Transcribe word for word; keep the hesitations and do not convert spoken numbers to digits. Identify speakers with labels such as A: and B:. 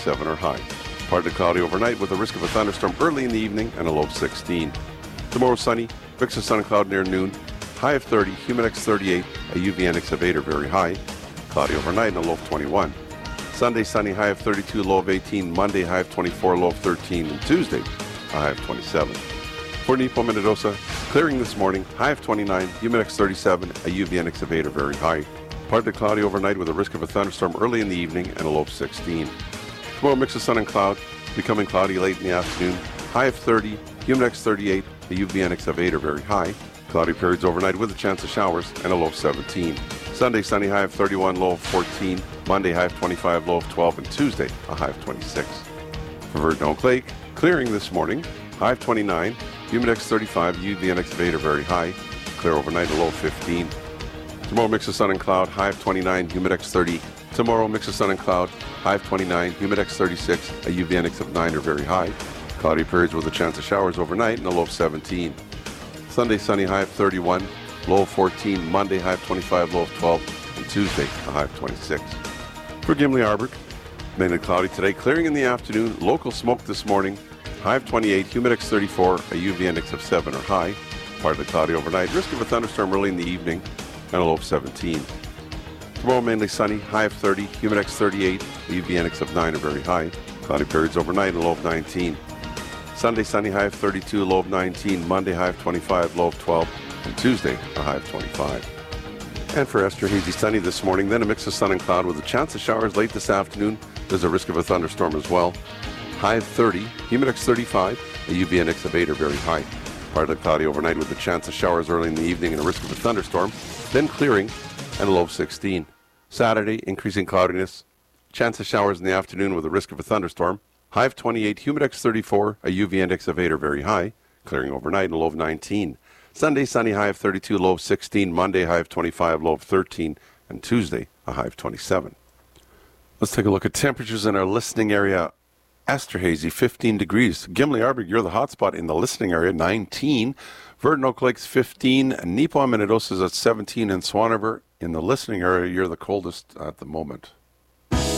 A: seven or high. Partly cloudy overnight with a risk of a thunderstorm early in the evening and a low of sixteen. Tomorrow sunny, mix of sun and cloud near noon, high of thirty, humid X thirty-eight, a U V index of eight or very high. Cloudy overnight and a low of twenty-one. Sunday sunny, high of thirty-two, low of eighteen. Monday high of twenty-four, low of thirteen. And Tuesday, a high of twenty-seven. For Nipo Mendoza, clearing this morning, high of twenty-nine, humid X thirty-seven, a U V index of eight or very high. Partly cloudy overnight with a risk of a thunderstorm early in the evening and a low of sixteen. Tomorrow mix of sun and cloud, becoming cloudy late in the afternoon, high of thirty, humid X thirty-eight, a U V index of eight or very high. Cloudy periods overnight with a chance of showers and a low of seventeen. Sunday sunny, high of thirty-one, low of fourteen. Monday high of twenty-five, low of twelve. And Tuesday a high of twenty-six. For Verdun Oak Lake, clearing this morning, high of twenty-nine, humid X thirty-five, U V index of eight or very high. Clear overnight, a low of fifteen. Tomorrow mix of sun and cloud, high of twenty-nine, humid X thirty. Tomorrow mix of sun and cloud, high of twenty-nine, humid X thirty-six, a U V index of nine or very high. Cloudy periods with a chance of showers overnight and a low of seventeen. Sunday sunny, high of thirty-one, low of fourteen. Monday high of twenty-five, low of twelve. And Tuesday a high of twenty-six. For Gimli Arbor, mainly cloudy today, clearing in the afternoon, local smoke this morning, high of twenty-eight, humid X thirty-four, a U V index of seven or high. Partly cloudy overnight, risk of a thunderstorm early in the evening and a low of seventeen. Tomorrow mainly sunny, high of thirty, humid X thirty-eight, a U V index of nine or very high. Cloudy periods overnight and a low of nineteen. Sunday sunny, high of thirty-two, low of nineteen. Monday high of twenty-five, low of twelve. And Tuesday a high of twenty-five. And for Esterhazy, sunny this morning, then a mix of sun and cloud with a chance of showers late this afternoon. There's a risk of a thunderstorm as well. High of thirty, humid X thirty-five, a U V index of eight or very high. Partly cloudy overnight with a chance of showers early in the evening and a risk of a thunderstorm. Then clearing and a low of sixteen. Saturday, increasing cloudiness. Chance of showers in the afternoon with a risk of a thunderstorm. High of twenty-eight, humid X thirty-four, a U V index of eight or very high. Clearing overnight and a low of nineteen. Sunday, sunny, high of thirty-two, low of sixteen. Monday, high of twenty-five, low of thirteen. And Tuesday, a high of twenty-seven. Let's take a look at temperatures in our listening area. Esterhazy, fifteen degrees. Gimli Arbor, you're the hotspot in the listening area, nineteen. Verdun Oak Lake's fifteen. Nipo Mendoza is at seventeen. And Swan River, in the listening area, you're the coldest at the moment.